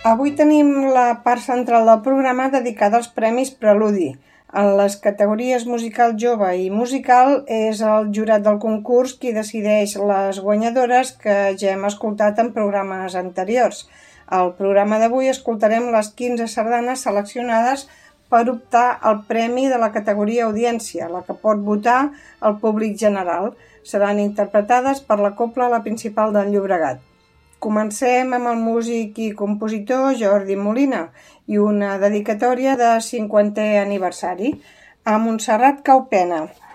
Avui tenim la part central del programa dedicada als Premis Preludi. En les categories musical jove i musical és el jurat del concurs qui decideix les guanyadores que ja hem escoltat en programes anteriors. Al programa d'avui escoltarem les 15 sardanes seleccionades per optar al premi de la categoria audiència, la que pot votar el públic general. Seran interpretades per la Cobla La Principal del Llobregat. Comencem amb el músic i compositor Jordi Molina i una dedicatòria de 50è aniversari a Montserrat Caupena.